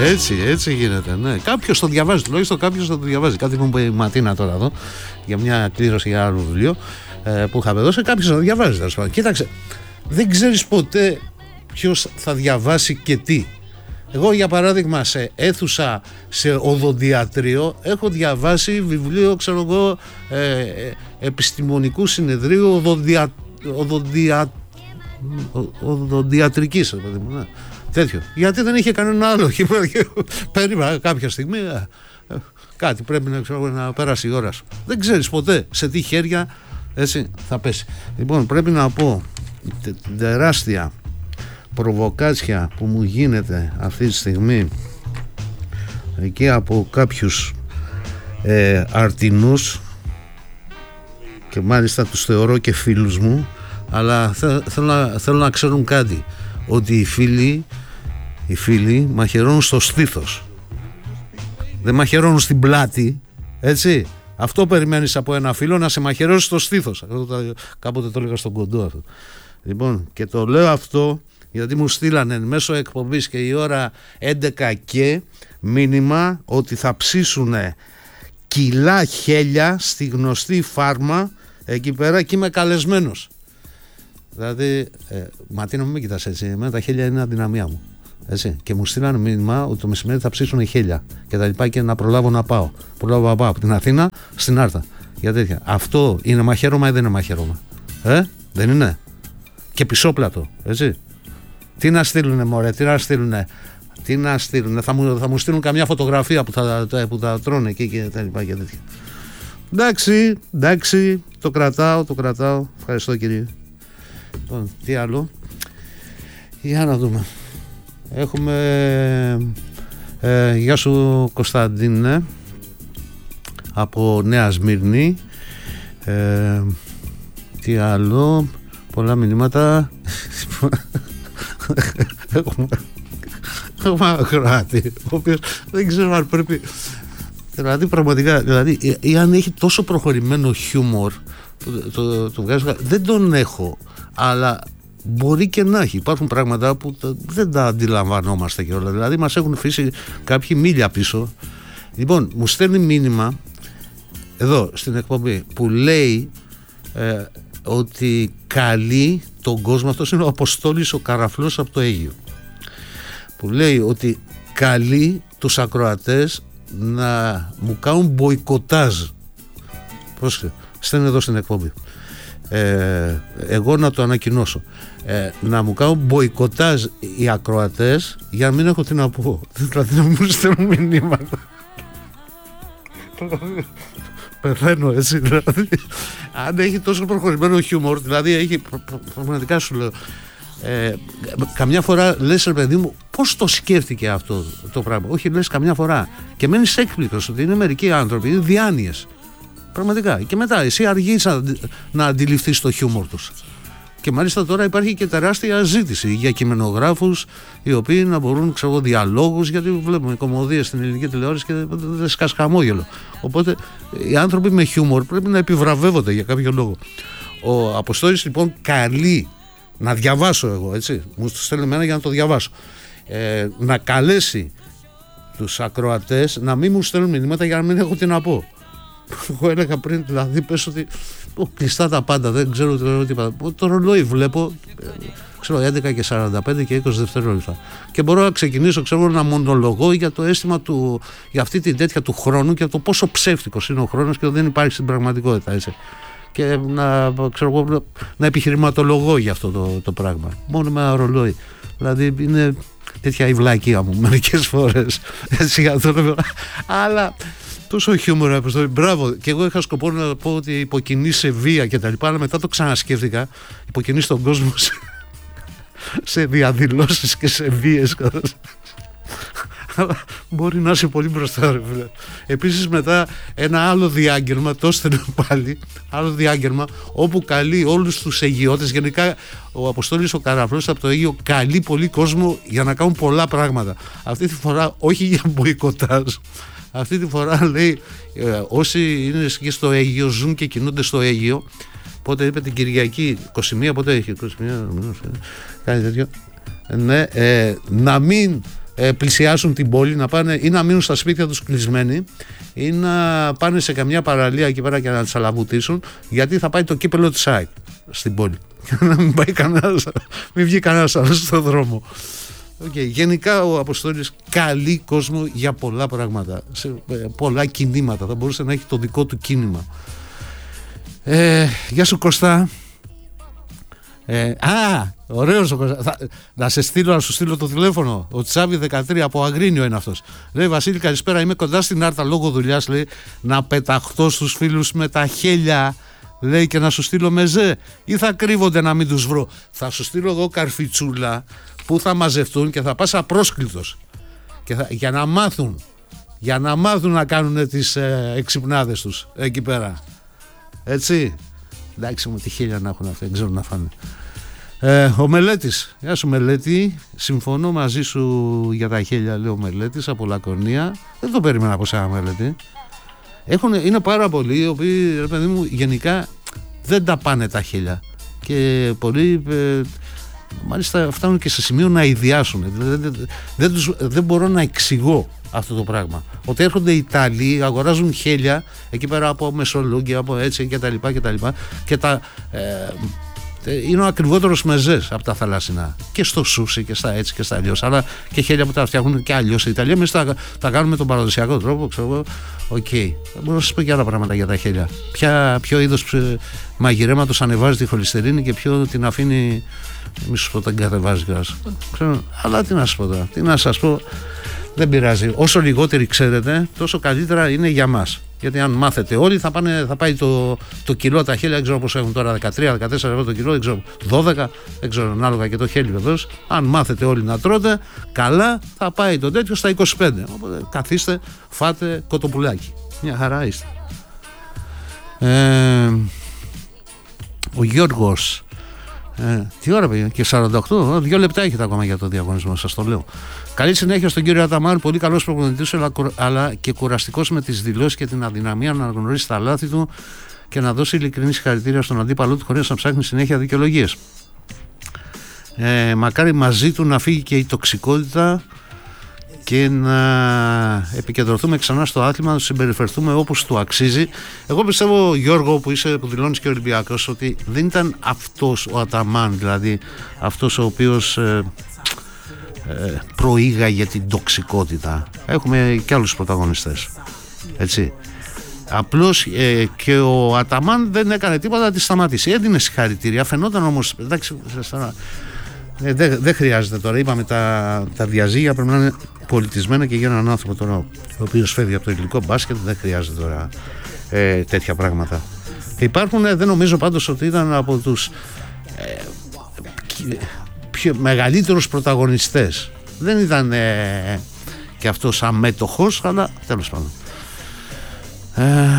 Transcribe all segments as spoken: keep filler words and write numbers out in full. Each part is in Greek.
Έτσι, έτσι γίνεται. Ναι. Κάποιος το διαβάζει, τουλάχιστον κάποιος θα το διαβάζει. Κάτι μου είπε η Ματίνα τώρα εδώ για μια κλήρωση για άλλο βιβλίο ε, που είχαμε δώσει. Κάποιος θα το διαβάζει. Κοίταξε, δεν ξέρεις ποτέ ποιος θα διαβάσει και τι. Εγώ για παράδειγμα σε αίθουσα, σε οδοντιατρίο έχω διαβάσει βιβλίο, ξέρω εγώ, ε, ε, επιστημονικού συνεδρίου οδοντια, οδοντια, οδοντιατρικής, ναι. Τέτοιο. Γιατί δεν είχε κανένα άλλο. Περίμενα κάποια στιγμή ε, ε, κάτι πρέπει να, ξέρω, να περάσει η ώρα σου. Δεν ξέρεις ποτέ σε τι χέρια έτσι θα πέσει. Λοιπόν, πρέπει να πω τε, τεράστια προβοκάτσια που μου γίνεται αυτή τη στιγμή εκεί από κάποιους ε, αρτινούς, και μάλιστα τους θεωρώ και φίλους μου, αλλά θε, θέλω, να, θέλω να ξέρουν κάτι, ότι οι φίλοι οι φίλοι μαχαιρώνουν στο στήθος, δεν μαχαιρώνουν στην πλάτη, έτσι. Αυτό περιμένεις από ένα φίλο, να σε μαχαιρώσει στο στήθος. Κάποτε το έλεγα στον Κοντό αυτό. Λοιπόν, και το λέω αυτό γιατί μου στείλανε μέσω εκπομπής και η ώρα έντεκα και μήνυμα ότι θα ψήσουνε κιλά χέλια στη γνωστή φάρμα εκεί πέρα και είμαι καλεσμένος. Δηλαδή, ε, Ματίνα, μην με κοιτάς έτσι, εμένα τα χέλια είναι αδυναμία μου. Έτσι. Και μου στείλανε μήνυμα ότι το μεσημέρι θα ψήσουν χέλια και τα λοιπά και να προλάβω να πάω. Προλάβω να πάω από την Αθήνα στην Άρτα. Για τέτοια. Αυτό είναι μαχαίρωμα ή δεν είναι μαχαίρωμα? Ε, δεν είναι? Και πισόπλατο, έτσι. Τι να στείλουνε, μωρέ, τι να στείλουνε, τι να στείλουνε, θα μου, θα μου στείλουν καμιά φωτογραφία που θα, που θα τρώνε εκεί και τα λοιπά και τέτοια. Εντάξει, εντάξει, το κρατάω, το κρατάω. Ευχαριστώ, κύριε. Λοιπόν, τι άλλο? Για να δούμε. Έχουμε ε, γεια σου Κωνσταντίνε από Νέα Σμύρνη. ε, Τι άλλο? Πολλά μηνύματα. Έχουμε Έχουμε ακροάτη ο οποίος δεν ξέρω αν πρέπει, δηλαδή πραγματικά, δηλαδή ή αν έχει τόσο προχωρημένο χιούμορ το, το, το βγάζω, δεν τον έχω, αλλά μπορεί και να έχει. Υπάρχουν πράγματα που δεν τα αντιλαμβανόμαστε και όλα. Δηλαδή μας έχουν αφήσει κάποιοι μίλια πίσω. Λοιπόν, μου στέλνει μήνυμα εδώ στην εκπομπή που λέει ε, ότι καλεί τον κόσμο, αυτός είναι ο Αποστόλης ο Καραφλός από το Αίγυο, που λέει ότι καλεί τους ακροατές να μου κάνουν μποϊκοτάζ. Πρόσεχε, στέλνει εδώ στην εκπομπή. Ε, εγώ να το ανακοινώσω, ε, να μου κάνουν μποϊκοτάζ οι ακροατές για να μην έχω τι να πω, δηλαδή να μου στέλνουν μηνύματα. Πεθαίνω έτσι, δηλαδή αν έχει τόσο προχωρημένο χιούμορ, δηλαδή έχει, πραγματικά σου λέω, ε, καμιά φορά λες ρε παιδί μου, πώς το σκέφτηκε αυτό το πράγμα? Όχι, λες καμιά φορά και μένεις έκπληκτος ότι είναι μερικοί άνθρωποι, είναι διάνοιες πραγματικά, και μετά εσύ αργείς να, να αντιληφθείς το χιούμορ τους. Και μάλιστα τώρα υπάρχει και τεράστια ζήτηση για κειμενογράφους οι οποίοι να μπορούν, ξέρω, διαλόγους, γιατί βλέπουμε κωμωδίες στην ελληνική τηλεόραση και δεν σκάς χαμόγελο. Οπότε οι άνθρωποι με χιούμορ πρέπει να επιβραβεύονται για κάποιο λόγο. Ο Αποστόλης λοιπόν καλεί να διαβάσω εγώ, έτσι, μου το στέλνει εμένα για να το διαβάσω, ε, να καλέσει τους ακροατές να μην μου στέλνουν μηνύματα για να μην έχω τι να πω. Εγώ έλεγα πριν, δηλαδή πες ότι oh, κλειστά τα πάντα, δεν ξέρω τι είπα. Το ρολόι βλέπω, ξέρω, έντεκα και σαράντα πέντε και είκοσι δευτερόλεπτα. Και μπορώ να ξεκινήσω, ξέρω, να μονολογώ για το αίσθημα του, για αυτή την τέτοια του χρόνου και το πόσο ψεύτικος είναι ο χρόνος και δεν υπάρχει στην πραγματικότητα, έτσι. Και να, ξέρω, να επιχειρηματολογώ για αυτό το, το πράγμα. Μόνο με ένα ρολόι. Δηλαδή είναι τέτοια η βλακεία μου μερικές φορές. Έτσι, για το, αλλά τόσο χιούμορ, Αποστόλη. Μπράβο. Και εγώ είχα σκοπό να πω ότι υποκινεί σε βία και τα λοιπά, αλλά μετά το ξανασκέφτηκα. Υποκινεί στον κόσμο σε, σε διαδηλώσεις και σε βίες. Αλλά μπορεί να είσαι πολύ μπροστά, ρε φίλε. Επίσης μετά ένα άλλο διάγγελμα, το έστελνε πάλι, άλλο διάγγελμα, όπου καλεί όλους τους Αιγιώτες. Γενικά ο Αποστόλης ο Καραφλός από το Αίγυο καλεί πολύ κόσμο για να κάνουν πολλά πράγματα. Αυτή τη φορά όχι για μποϊκοτάζ. Αυτή τη φορά λέει ε, όσοι είναι και στο Αίγυο, ζουν και κινούνται στο Αίγυο. Πότε είπε την Κυριακή, είκοσι μία, πότε έχει είκοσι μία, κάνει τέτοιο. Ναι, ε, να μην ε, πλησιάσουν την πόλη, να πάνε ή να μείνουν στα σπίτια τους κλεισμένοι ή να πάνε σε καμιά παραλία εκεί πέρα και να τσαλαβουτίσουν, γιατί θα πάει το κύπελο της ΑΕΚ στην πόλη. Να μην πάει κανένας, μην βγει κανένας άλλος στον δρόμο. Okay. Γενικά ο Αποστόλης καλεί κόσμο για πολλά πράγματα, σε πολλά κινήματα. Θα μπορούσε να έχει το δικό του κίνημα. ε, Γεια σου Κωστά. ε, Α, ωραίος ο Κωστά. Θα, να σε στείλω, να σου στείλω το τηλέφωνο. Ο Τσάβη δεκατρία από Αγρίνιο είναι αυτός. Λέει Βασίλη καλησπέρα, είμαι κοντά στην Άρτα λόγω δουλειάς, λέει, να πεταχτώ στους φίλους με τα χέλια, λέει, και να σου στείλω μεζέ, ή θα κρύβονται να μην τους βρω. Θα σου στείλω εγώ καρφιτσούλα που θα μαζευτούν και θα πας απρόσκλητος και θα, για να μάθουν για να μάθουν να κάνουν τις ε, εξυπνάδες τους εκεί πέρα, έτσι. Εντάξει μου, τι χίλια να έχουν αυτοί, δεν ξέρω να φάνε. ε, Ο Μελέτης, γεια σου Μελέτη, συμφωνώ μαζί σου για τα χίλια, λέει ο Μελέτης από Λακωνία. Δεν το περίμενα από σένα Μελέτη. Έχουν, είναι πάρα πολλοί οι οποίοι, ρε παιδί μου, γενικά δεν τα πάνε τα χίλια και πολλοί ε, μάλιστα φτάνουν και σε σημείο να ιδιάσουν. Δεν, δεν, δεν, τους, δεν μπορώ να εξηγώ αυτό το πράγμα. Ότι έρχονται οι Ιταλοί, αγοράζουν χέλια εκεί πέρα από Μεσολόγγια, από έτσι και τα λοιπά και τα λοιπά και τα, ε, είναι ο ακριβότερος μεζές από τα θαλάσσινα και στο σούσι και στα έτσι και στα αλλιώς, αλλά και χέλια που τα φτιάχνουν και αλλιώς. Η Ιταλία εμείς τα, τα κάνουμε τον παραδοσιακό τρόπο, ξέρω εγώ. Οκ. Okay. Μπορώ να σας πω και άλλα πράγματα για τα χέλια. Ποια, ποιο είδος μαγειρέματος ανεβάζει τη χολυστερίνη και ποιο την αφήνει, μη σου πω τα κατεβάζει κιόλας. Αλλά τι να σας πω τώρα, τι να σας πω, δεν πειράζει. Όσο λιγότεροι ξέρετε, τόσο καλύτερα είναι για μας. Γιατί αν μάθετε όλοι, θα, πάνε, θα πάει το, το κιλό τα χέλια, δεν ξέρω πώς έχουν τώρα, δεκατρία δεκατέσσερα ευρώ το κιλό, δεν ξέρω, δώδεκα, δεν ξέρω, ανάλογα και το χέλι βεβαίως. Αν μάθετε όλοι να τρώτε, καλά, θα πάει το τέτοιο στα είκοσι πέντε. Οπότε καθίστε, φάτε κοτοπουλάκι. Μια χαρά είστε. Ε, ο Γιώργος. Ε, τι ώρα πήγε, και σαράντα οκτώ, δύο λεπτά έχετε ακόμα για το διαγωνισμό, σας το λέω. Καλή συνέχεια στον κύριο Αταμάν, πολύ καλός προπονητής, αλλά, αλλά και κουραστικός με τις δηλώσεις και την αδυναμία να αναγνωρίσει τα λάθη του και να δώσει ειλικρινή συγχαρητήρια στον αντίπαλό του χωρίς να ψάχνει συνέχεια δικαιολογίες. Ε, μακάρι μαζί του να φύγει και η τοξικότητα και να επικεντρωθούμε ξανά στο άθλημα, να συμπεριφερθούμε όπως του αξίζει. Εγώ πιστεύω, Γιώργο, που, είσαι, που δηλώνεις και Ολυμπιακός, ότι δεν ήταν αυτός ο Αταμάν, δηλαδή αυτός ο οποίος ε, ε, προήγαγε την τοξικότητα. Έχουμε και άλλους πρωταγωνιστές, έτσι. Απλώς ε, και ο Αταμάν δεν έκανε τίποτα να τη σταματήσει. Έδινε συγχαρητήρια, φαινόταν όμως, εντάξει, Ε, δεν δε χρειάζεται τώρα. Είπαμε τα, τα διαζύγια πρέπει να είναι πολιτισμένα και για έναν άνθρωπο τώρα ο οποίος φεύγει από το ελληνικό μπάσκετ. Δεν χρειάζεται τώρα ε, τέτοια πράγματα. Υπάρχουν, ε, δεν νομίζω πάντως ότι ήταν από τους ε, πιο μεγαλύτερους πρωταγωνιστές. Δεν ήταν ε, και αυτός αμέτωχος, αλλά τέλος πάντων. Ε,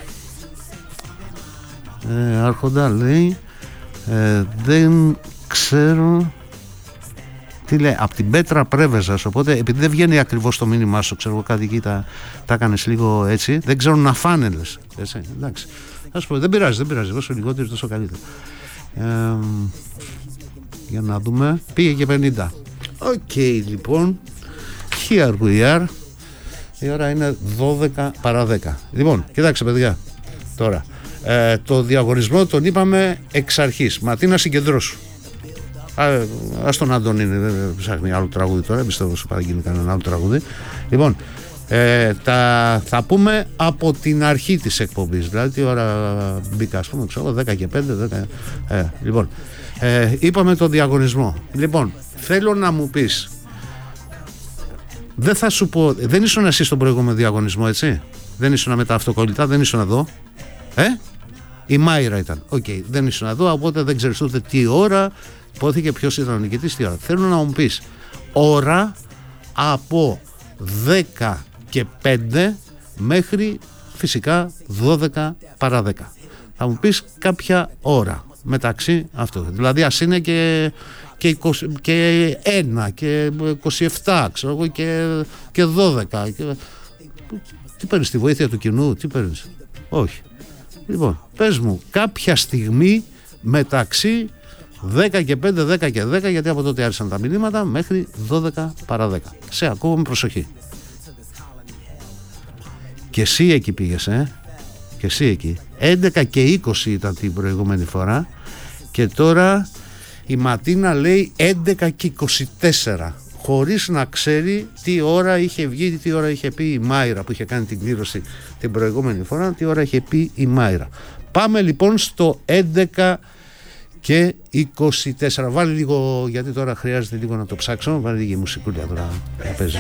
ε, Άρχοντα λέει ε, δεν ξέρω τι λέει, από την Πέτρα Πρέβεζας. Οπότε επειδή δεν βγαίνει ακριβώς το μήνυμά σου, ξέρω κάτι εκεί τα, τα έκανες λίγο έτσι, δεν ξέρουν να φάνε, λες, έτσι, εντάξει. Ας πω, δεν πειράζει, δεν πειράζει, όσο λιγότερο τόσο καλύτερο. ε, Για να δούμε, πήγε και πενήντα. Οκ, okay, λοιπόν, here we are. Η ώρα είναι δώδεκα παρά δέκα. Λοιπόν, κοιτάξτε παιδιά, τώρα ε, το διαγωνισμό τον είπαμε εξ αρχής. Ματίνα, συγκεντρώσου. Α, ας τον Αντώνη, δεν ψάχνει άλλο τραγούδι τώρα, πιστεύω σου παραγγείλει κανένα άλλο τραγούδι. Λοιπόν, ε, τα, θα πούμε από την αρχή της εκπομπής, δηλαδή τι ώρα μπήκα, ας πούμε, ξέρω, δέκα και πέντε, δέκα, ε, λοιπόν, ε, είπαμε το διαγωνισμό. Λοιπόν, θέλω να μου πεις, δεν θα σου πω, δεν ήσουν εσύ στον προηγούμενο διαγωνισμό, έτσι, δεν ήσουν με τα αυτοκολλητά, δεν ήσουν εδώ, ε, η Μάιρα ήταν, οκ, okay, δεν ήσουν εδώ, οπότε δεν ξέρεις ούτε τι ώρα υπόθηκε, ποιος ήταν ο νικητής, τι ώρα. Θέλω να μου πεις ώρα από δέκα και πέντε μέχρι φυσικά δώδεκα παρά δέκα. Θα μου πεις κάποια ώρα μεταξύ αυτού. Δηλαδή ας είναι και, και, είκοσι, και ένα και είκοσι επτά, ξέρω εγώ, και, και δώδεκα. Και, τι παίρνεις, τη βοήθεια του κοινού, τι παίρνεις? Όχι. Λοιπόν, πες μου κάποια στιγμή μεταξύ δέκα και πέντε, δέκα και δέκα, γιατί από τότε άρχισαν τα μηνύματα, μέχρι δώδεκα παρά δέκα. Σε ακούω με προσοχή. Και εσύ εκεί πήγες, ε? Και εσύ εκεί. έντεκα και είκοσι ήταν την προηγούμενη φορά. Και τώρα η Ματίνα λέει έντεκα και είκοσι τέσσερα. Χωρίς να ξέρει τι ώρα είχε βγει, τι ώρα είχε πει η Μάιρα που είχε κάνει την κλήρωση την προηγούμενη φορά, τι ώρα είχε πει η Μάιρα. Πάμε λοιπόν στο έντεκα και είκοσι τέσσερα. Βάλει λίγο, γιατί τώρα χρειάζεται λίγο να το ψάξω. Βάλει λίγη μουσικούλια τώρα να παίζει.